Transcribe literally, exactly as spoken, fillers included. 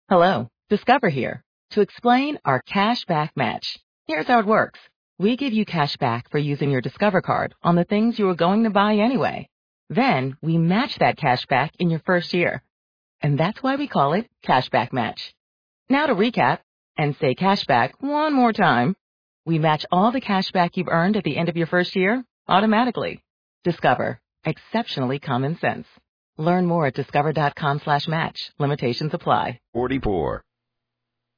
Hello, Discover here. To explain our cash back match, here's how it works. We give you cash back for using your Discover card on the things you were going to buy anyway. Then we match that cash back in your first year. And that's why we call it Cashback Match. Now to recap and say cashback one more time. We match all the cashback you've earned at the end of your first year automatically. Discover. Exceptionally common sense. Learn more at discover dot com slash match. Limitations apply. forty-four.